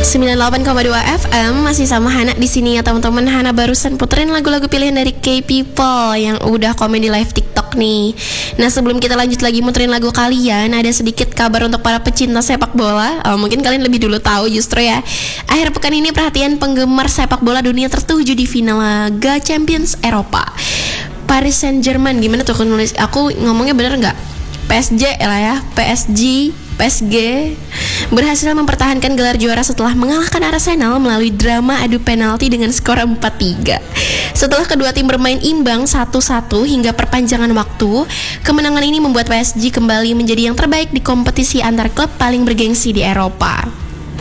98,2 FM masih sama Hana di sini ya teman-teman. Hana barusan puterin lagu-lagu pilihan dari K-People yang udah komen di live TikTok nih. Nah, sebelum kita lanjut lagi muterin lagu kalian, ada sedikit kabar untuk para pecinta sepak bola. Mungkin kalian lebih dulu tahu justru ya. Akhir pekan ini perhatian penggemar sepak bola dunia tertuju di final Liga Champions Eropa. Paris Saint-Germain, gimana tuh nulis? Aku ngomongnya bener nggak? PSG lah ya, PSG berhasil mempertahankan gelar juara setelah mengalahkan Arsenal melalui drama adu penalti dengan skor 4-3. Setelah kedua tim bermain imbang 1-1 hingga perpanjangan waktu, kemenangan ini membuat PSG kembali menjadi yang terbaik di kompetisi antar klub paling bergengsi di Eropa.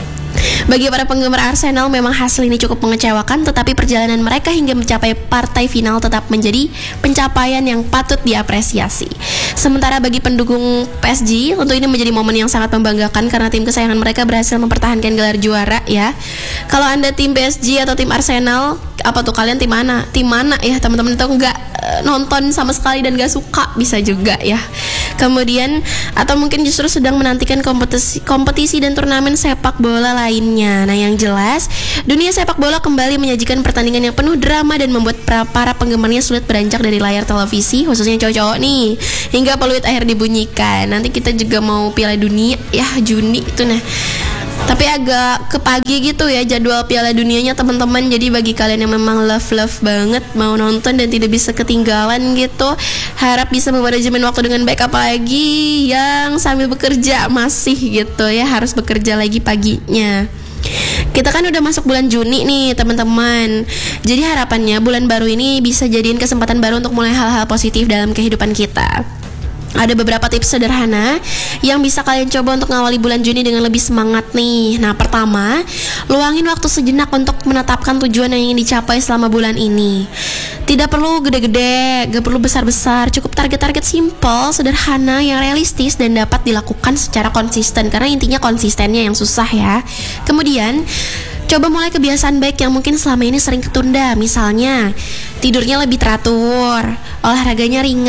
Bagi para penggemar Arsenal, memang hasil ini cukup mengecewakan, tetapi perjalanan mereka hingga mencapai partai final tetap menjadi pencapaian yang patut diapresiasi. Sementara bagi pendukung PSG, tentu ini menjadi momen yang sangat membanggakan karena tim kesayangan mereka berhasil mempertahankan gelar juara ya. Kalau Anda tim PSG atau tim Arsenal, apa tuh kalian tim mana? Tim mana ya teman-teman? Atau nggak nonton sama sekali dan nggak suka, bisa juga ya. Kemudian atau mungkin justru sedang menantikan kompetisi dan turnamen sepak bola lainnya. Nah, yang jelas dunia sepak bola kembali menyajikan pertandingan yang penuh drama dan membuat para penggemarnya sulit beranjak dari layar televisi, khususnya cowok-cowok nih, hingga peluit akhir dibunyikan. Nanti kita juga mau Piala Dunia ya, Juni itu nah. Tapi agak ke pagi gitu ya jadwal Piala Dunianya teman-teman. Jadi bagi kalian yang memang love banget mau nonton dan tidak bisa ketinggalan gitu, harap bisa memanajemen waktu dengan baik, apalagi yang sambil bekerja masih gitu ya, harus bekerja lagi paginya. Kita kan udah masuk bulan Juni nih teman-teman. Jadi harapannya bulan baru ini bisa jadiin kesempatan baru untuk mulai hal-hal positif dalam kehidupan kita. Ada beberapa tips sederhana yang bisa kalian coba untuk ngawali bulan Juni dengan lebih semangat nih. Nah, pertama, luangin waktu sejenak untuk menetapkan tujuan yang ingin dicapai selama bulan ini. Tidak perlu gede-gede, gak perlu besar-besar, cukup target-target simple, sederhana, yang realistis dan dapat dilakukan secara konsisten. Karena intinya konsistennya yang susah ya. Kemudian, coba mulai kebiasaan baik yang mungkin selama ini sering ketunda. Misalnya, tidurnya lebih teratur, olahraga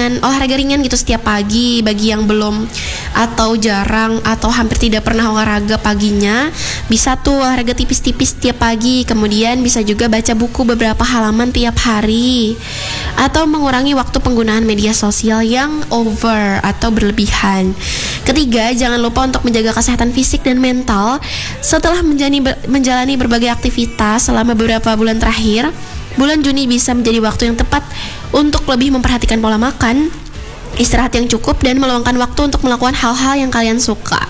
ringan gitu setiap pagi. Bagi yang belum atau jarang atau hampir tidak pernah olahraga paginya, bisa tuh olahraga tipis-tipis setiap pagi. Kemudian bisa juga baca buku beberapa halaman tiap hari, atau mengurangi waktu penggunaan media sosial yang over atau berlebihan. Ketiga, jangan lupa untuk menjaga kesehatan fisik dan mental. Setelah menjalani berbagai aktivitas selama beberapa bulan terakhir, bulan Juni bisa menjadi waktu yang tepat untuk lebih memperhatikan pola makan, istirahat yang cukup, dan meluangkan waktu untuk melakukan hal-hal yang kalian suka.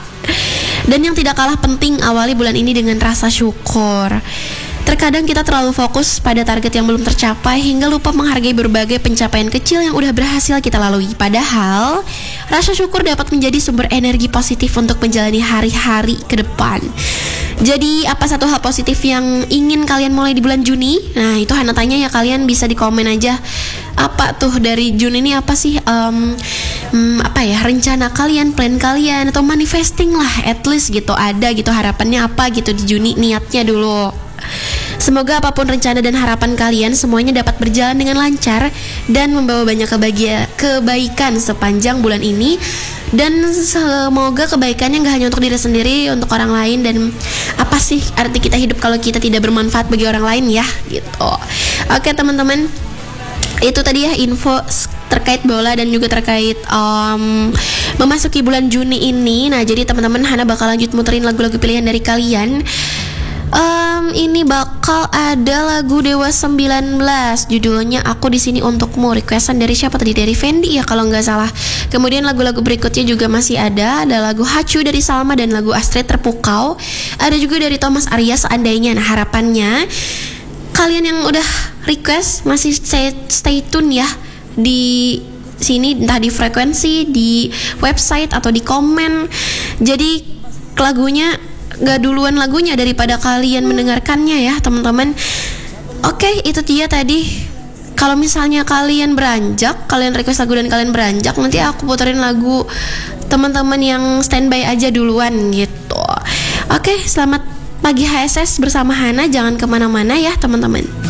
Dan yang tidak kalah penting, awali bulan ini dengan rasa syukur. Terkadang kita terlalu fokus pada target yang belum tercapai hingga lupa menghargai berbagai pencapaian kecil yang udah berhasil kita lalui. Padahal, rasa syukur dapat menjadi sumber energi positif untuk menjalani hari-hari ke depan. Jadi, apa satu hal positif yang ingin kalian mulai di bulan Juni? Nah, itu Hana tanya ya, kalian bisa di komen aja. Apa tuh dari Juni ini, apa sih rencana kalian, plan kalian, atau manifesting lah, at least gitu, ada gitu harapannya apa gitu di Juni, niatnya dulu. Semoga apapun rencana dan harapan kalian semuanya dapat berjalan dengan lancar dan membawa banyak kebaikan sepanjang bulan ini. Dan semoga kebaikannya gak hanya untuk diri sendiri, untuk orang lain. Dan apa sih arti kita hidup kalau kita tidak bermanfaat bagi orang lain ya gitu. Oke teman-teman, itu tadi ya info terkait bola dan juga terkait memasuki bulan Juni ini. Nah, jadi teman-teman, Hana bakal lanjut muterin lagu-lagu pilihan dari kalian. Ini bakal ada lagu Dewa 19, judulnya Aku di Sini Untukmu. Requestan dari siapa tadi? Dari Fendi ya kalau nggak salah. Kemudian lagu-lagu berikutnya juga masih ada lagu Hacu dari Salma dan lagu Astrid Terpukau. Ada juga dari Thomas Arya Seandainya. Nah, harapannya kalian yang udah request masih stay tune ya di sini, entah di frekuensi, di website atau di komen. Jadi lagunya gak duluan lagunya daripada kalian mendengarkannya ya teman-teman. Oke, itu dia tadi. Kalau misalnya kalian beranjak, kalian request lagu dan kalian beranjak, nanti aku puterin lagu teman-teman yang standby aja duluan gitu. Oke, selamat pagi HSS bersama Hana. Jangan kemana-mana ya teman-teman.